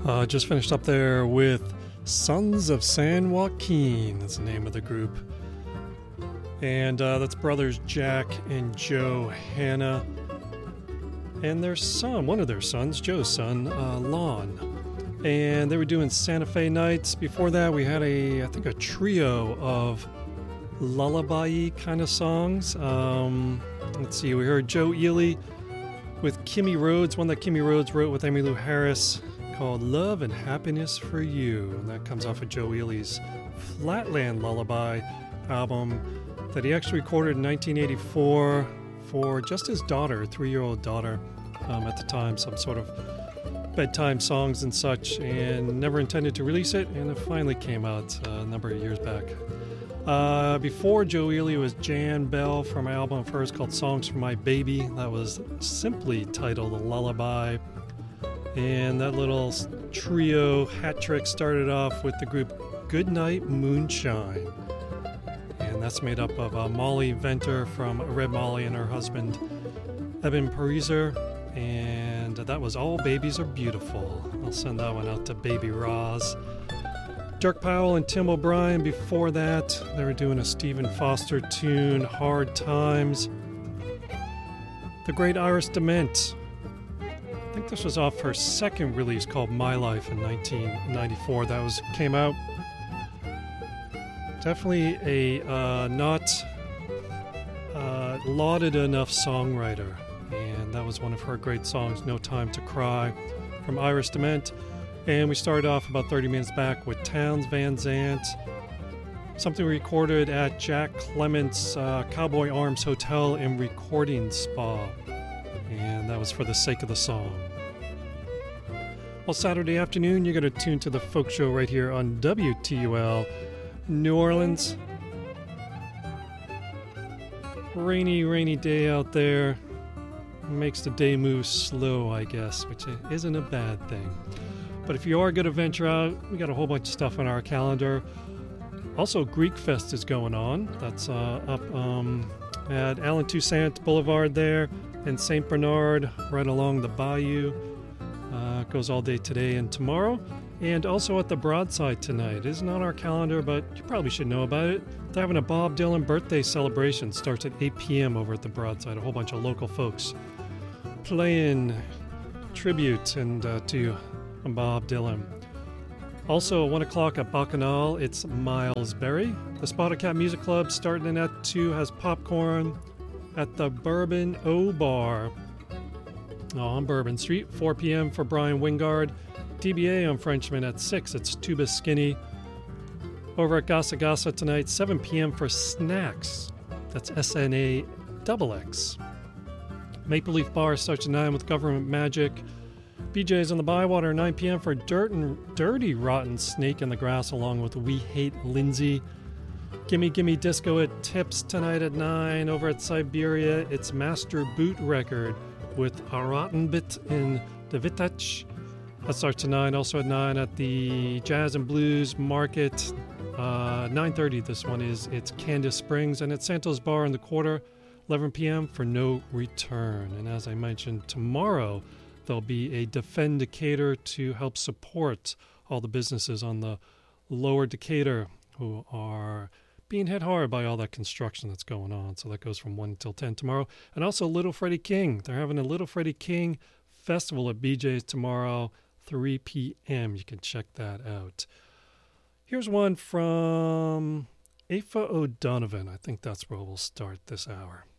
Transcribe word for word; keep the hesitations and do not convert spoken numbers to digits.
Uh, just finished up there with Sons of San Joaquin, that's the name of the group. And uh, that's brothers Jack and Joe Hanna. And their son, one of their sons, Joe's son, uh, Lon. And they were doing Santa Fe Nights. Before that, we had a, I think, a trio of lullaby kind of songs. Um, let's see, we heard Joe Ely with Kimmy Rhodes, one that Kimmy Rhodes wrote with Emmylou Harris, called Love and Happiness for You. And that comes off of Joe Ely's Flatland Lullaby album that he actually recorded in nineteen eighty-four for just his daughter, a three-year-old daughter um, at the time, some sort of bedtime songs and such, and never intended to release it, and it finally came out uh, a number of years back. Uh, before Joe Ely was Jan Bell from an album of hers called Songs for My Baby. That was simply titled A Lullaby. And that little trio hat trick started off with the group Goodnight Moonshine. And that's made up of uh, Molly Venter from Red Molly and her husband, Eben Pariser. And that was All Babies Are Beautiful. I'll send that one out to Baby Roz. Dirk Powell and Tim O'Brien before that. They were doing a Stephen Foster tune, Hard Times. The great Iris DeMent. I think this was off her second release called My Life in nineteen ninety-four. That was came out. Definitely a uh, not uh, lauded enough songwriter. And that was one of her great songs, No Time to Cry, from Iris DeMent. And we started off about thirty minutes back with Townes Van Zandt, something recorded at Jack Clement's uh, Cowboy Arms Hotel and Recording Spa. And that was For the Sake of the Song. Well, Saturday afternoon, you're going to tune to the Folk Show right here on W T U L New Orleans. Rainy, rainy day out there. Makes the day move slow, I guess, which isn't a bad thing. But if you are going to venture out, we got a whole bunch of stuff on our calendar. Also, Greek Fest is going on. That's uh, up um, at Allen Toussaint Boulevard there in Saint Bernard, right along the bayou. Uh, it goes all day today and tomorrow. And also at the Broadside tonight. It isn't on our calendar, but you probably should know about it. They're having a Bob Dylan birthday celebration. Starts at eight p.m. over at the Broadside. A whole bunch of local folks playing tribute and uh, to Bob Dylan. Also at one o'clock at Bacchanal, it's Miles Berry. The Spotted Cat Music Club starting at two has popcorn at the Bourbon O Bar on Bourbon Street. four p.m. for Brian Wingard. D B A on Frenchman at six. It's Tuba Skinny. Over at Gasa Gasa tonight, seven p.m. for Snacks. That's S N A X X. Maple Leaf Bar starts at nine with Government Magic. B J's on the Bywater, nine p.m. for Dirt and Dirty Rotten Snake in the Grass, along with We Hate Lindsay. Gimme Gimme Disco at Tips tonight at nine. Over at Siberia, it's Master Boot Record with A Rotten Bit in the Vitach. That starts at nine. Also at nine at the Jazz and Blues Market. Uh, nine thirty this one is. It's Candace Springs. And at Santos Bar in the Quarter, eleven p.m. for No Return. And as I mentioned, tomorrow there'll be a Defend Decatur to help support all the businesses on the lower Decatur who are being hit hard by all that construction that's going on. So that goes from one until ten tomorrow. And also Little Freddie King. They're having a Little Freddie King festival at B J's tomorrow, three p.m. You can check that out. Here's one from Aoife O'Donovan. I think that's where we'll start this hour.